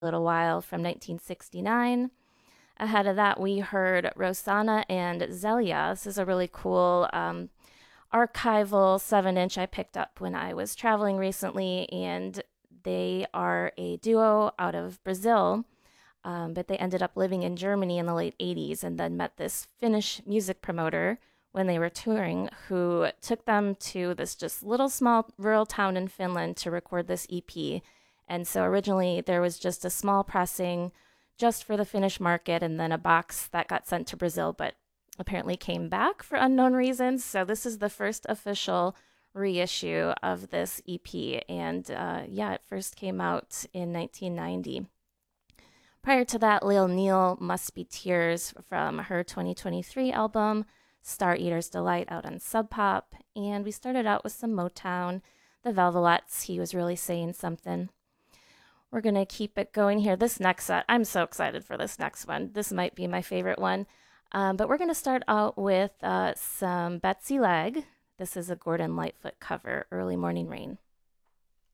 little while from 1969. Ahead of that, we heard Rosanna and Zelia. This is a really cool archival 7 inch I picked up when I was traveling recently, and they are a duo out of Brazil, but they ended up living in Germany in the late 80s and then met this Finnish music promoter when they were touring who took them to this just little small rural town in Finland to record this EP. And so originally there was just a small pressing just for the Finnish market and then a box that got sent to Brazil, but apparently came back for unknown reasons. So this is the first official reissue of this EP. And yeah, it first came out in 1990. Prior to that, Lil Neal Must Be Tears from her 2023 album, Star Eater's Delight, out on Sub Pop. And we started out with some Motown, the Velvelettes, He Was Really Saying Something. We're going to keep it going here. This next set, I'm so excited for this next one. This might be my favorite one. But we're going to start out with some Betsy Legg. This is a Gordon Lightfoot cover, Early Morning Rain.